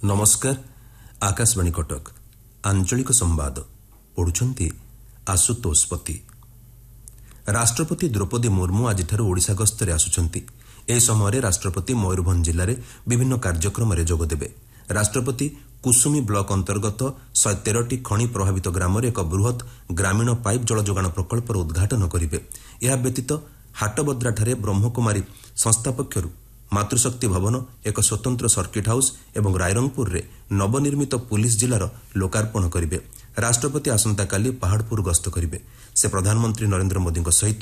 नमस्कार आकाशवाणी कटक आंचलिक संवाद पढ़ुछंती आशुतोष पति। राष्ट्रपति द्रौपदी मुर्मू आज ओडिशा गस्तरे आसुछंती। ए समय राष्ट्रपति मयूरभंज जिले में विभिन्न कार्यक्रम में जोगदेवे। राष्ट्रपति कुसुमी ब्लॉक अंतर्गत 113टी खनि प्रभावित ग्राम एक बृहत ग्रामीण पाइप जल जोगाण प्रकल्पर उद्घाटन करेंगे। यह व्यतीत हाटबद्राठारे ब्रह्मकुमारी संस्था पक्षरू मातृशक्ति भवन, एक स्वतंत्र सर्किट हाउस एवं रायरंगपुर रे नवनिर्मित पुलिस जिलार लोकार्पण करेंगे। राष्ट्रपति आसंता काली पहाड़पुर गस्त करेंगे। से प्रधानमंत्री नरेंद्र मोदी सहित